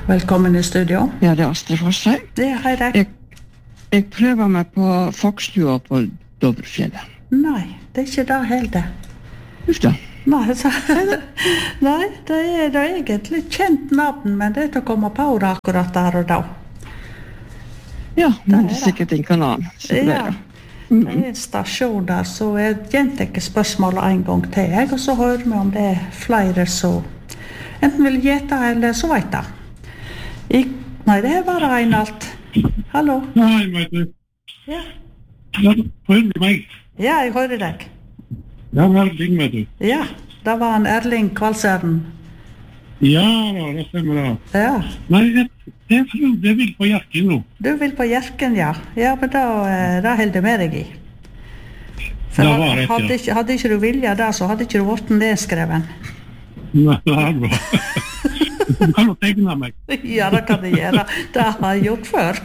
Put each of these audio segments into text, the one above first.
Velkommen I studio. Ja, det Astrid Fosse. Ja, hei deg. Jeg prøver meg på Fokstua på Dovrefjellet. Nei, det ikke det heller. Uff da. Nei, nei, det egentlig et kjent navn, men det å komme på det akkurat der og da. Ja, men det sikkert en kanal. Ja, det en stasjon der, så jeg gjentar spørsmålet en gang til, og så hører vi om det flere så enten vil gjette eller så vet jeg. Nei, det bare en alt. Hallo? Nei, vet du. Ja. Ja, hører du meg? Ja, jeg hører deg. Ja, Erling, vet du. Ja, det var en Erling Kvalsøren. Ja, det stemmer det. Ja. Nei, jeg vil på Hjerken nå. Du vil på Hjerken, ja. Ja, men da holder med deg I. For Det var rett, ja. hadde ikke du vilja da, så hadde ikke du vært nedskreven. Nei, det er bra. Du kan jo tegne meg. Ja, det kan du gjøre. Det har jeg gjort før.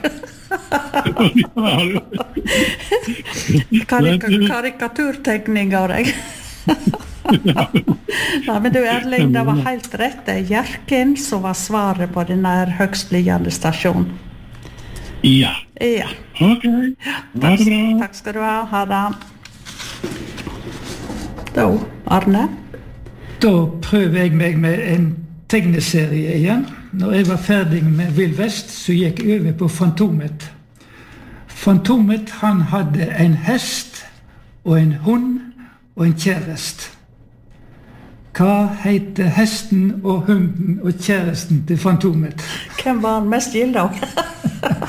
Karikaturtegning av deg. Ja, men du Erling, det var helt rett. Det Hjerken som var svaret på denne høgstliggende stasjon. Ja. Ja. Ok, ha det bra. Takk skal du ha det. Da, Arne? Da prøver jeg meg med en tegneserie igjen. Når jeg var ferdig med Vill Vest, så gikk jeg over på Fantomet. Fantomet, han hadde en hest, og en hund, og en kjærest. Hva heter hesten og hunden og kjæresten til Fantomet? Hvem var han mest gild av?